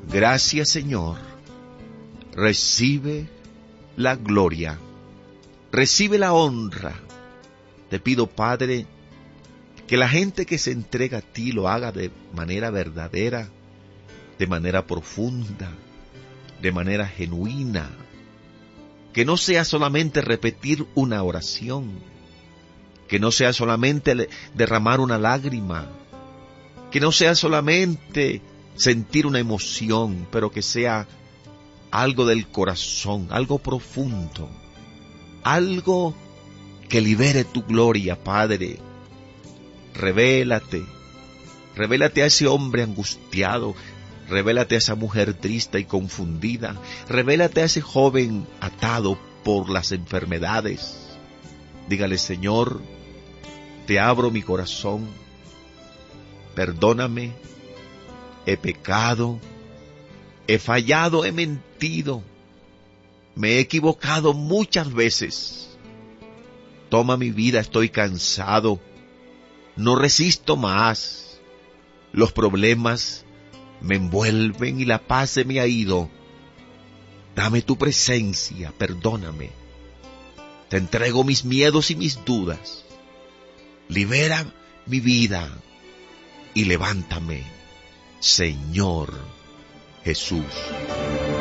Gracias, Señor. Recibe la gloria, recibe la honra. Te pido, Padre, que la gente que se entrega a ti lo haga de manera verdadera, de manera profunda, de manera genuina. Que no sea solamente repetir una oración, que no sea solamente derramar una lágrima, que no sea solamente sentir una emoción, pero que sea algo del corazón, algo profundo, algo que libere tu gloria, Padre. Revélate a ese hombre angustiado, revélate a esa mujer triste y confundida, revélate a ese joven atado por las enfermedades. Dígale, Señor, te abro mi corazón, perdóname, he pecado, he fallado, he mentido, me he equivocado muchas veces. Toma mi vida, estoy cansado, no resisto más. Los problemas me envuelven y la paz se me ha ido. Dame tu presencia, perdóname. Te entrego mis miedos y mis dudas. Libera mi vida y levántame, Señor Jesús.